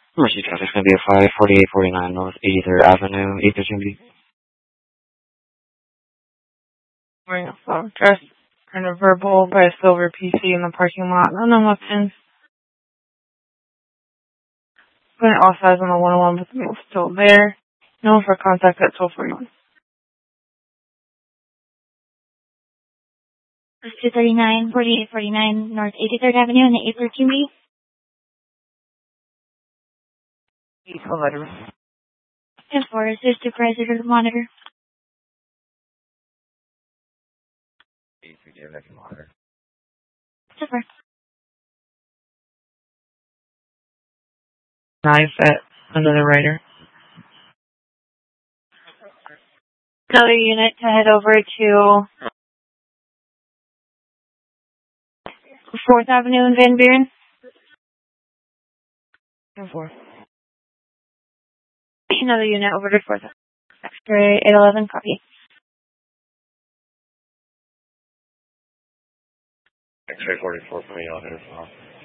Emergency traffic is going to be at 54849 North 83rd Avenue, 813B. Wearing a flower dress, kind of verbal by a silver PC in the parking lot. No weapons. Going all sides on the 101, but the mail's still there. No for contact at 1241. 239, 4849 North 83rd Avenue in the 813B. Letter. 10-4, is there supervisor to monitor? Monitor. 10-4. Knife at another writer. Another unit to head over to 4th Avenue in Van Buren. 10-4. Another unit over to 4th. X-ray 811, copy. X-ray 44.8 on